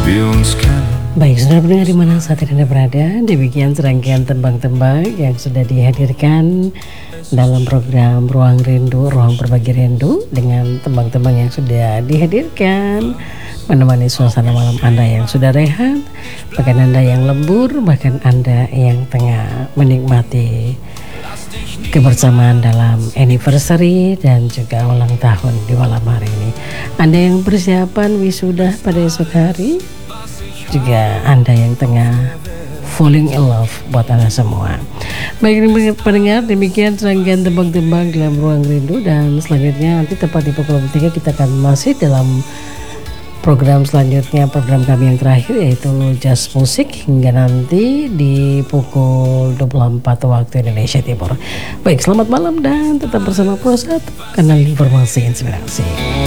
Baik, saudara pendengar di mana saat ini Anda berada, demikian serangkaian tembang-tembang yang sudah dihadirkan dalam program Ruang Rindu, Ruang Berbagi Rindu, dengan tembang-tembang yang sudah dihadirkan menemani suasana malam Anda yang sudah rehat, bahkan Anda yang lembur, bahkan Anda yang tengah menikmati kebersamaan dalam anniversary dan juga ulang tahun di malam hari ini. Anda yang persiapan wisuda pada esok hari, juga Anda yang tengah falling in love buat Anda semua. Baik pendengar, demikian serangkaian tembang-tembang dalam Ruang Rindu, dan selanjutnya nanti tepat di pukul 3 kita akan masih dalam program selanjutnya, program kami yang terakhir yaitu Jazz Musik, hingga nanti di pukul 24 waktu Indonesia Timur. Baik, selamat malam dan tetap bersama Pro 1, kanal informasi inspirasi.